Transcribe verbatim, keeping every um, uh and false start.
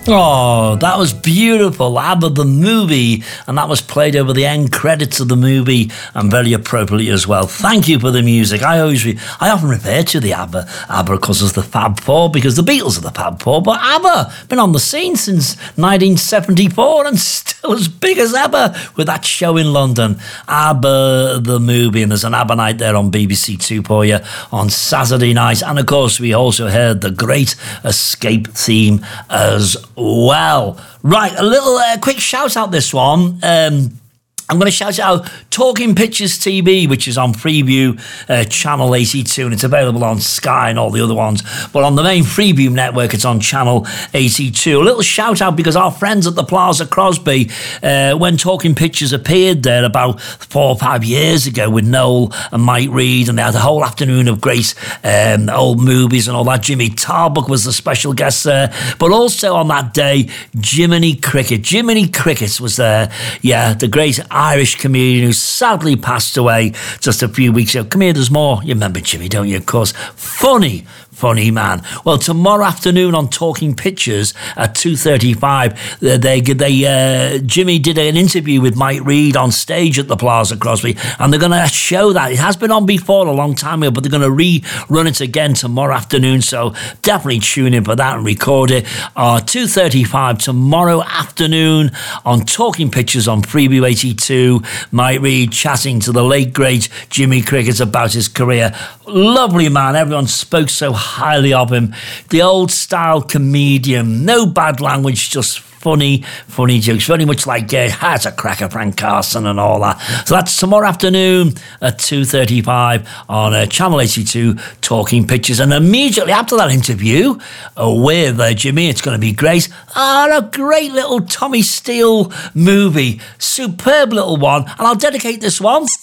Oh, that was beautiful. ABBA the movie, and that was played over the end credits of the movie, and very appropriately as well. Thank you for the music. I always, re- I often refer to the ABBA, ABBA of course as the Fab Four, because the Beatles are the Fab Four, but ABBA been on the scene since nineteen seventy-four and still as big as ever with that show in London, ABBA the movie, and there's an ABBA night there on B B C Two for you on Saturday night, and of course we also heard the Great Escape theme as well. Right, a little uh, quick shout out this one. Um, I'm going to shout out Talking Pictures T V, which is on Freeview uh, Channel eighty-two, and it's available on Sky and all the other ones. But on the main Freeview network, it's on Channel eighty-two. A little shout out because our friends at the Plaza Crosby, uh, when Talking Pictures appeared there about four or five years ago with Noel and Mike Reid, and they had a whole afternoon of great um, old movies and all that. Jimmy Tarbuck was the special guest there. But also on that day, Jiminy Cricket. Jiminy Cricket was there. Yeah, the great Irish comedian who sadly passed away just a few weeks ago. Come here, there's more. You remember Jimmy, don't you? Of course. Funny, funny man. Well, tomorrow afternoon on Talking Pictures at two thirty-five, they, they, they uh, Jimmy did an interview with Mike Reid on stage at the Plaza Crosby, and they're going to show that. It has been on before a long time ago, but they're going to rerun it again tomorrow afternoon, so definitely tune in for that and record it. Uh, two thirty-five tomorrow afternoon on Talking Pictures on Freeview eighty-two. Mike Reid chatting to the late, great Jimmy Cricket about his career. Lovely man. Everyone spoke so highly of him. The old style comedian. No bad language, just funny, funny jokes. Very much like uh, Has a Cracker, Frank Carson and all that. So that's tomorrow afternoon at two thirty-five on uh, Channel eighty-two, Talking Pictures. And immediately after that interview uh, with uh, Jimmy, it's going to be great. Oh, a great little Tommy Steele movie. Superb little one. And I'll dedicate this one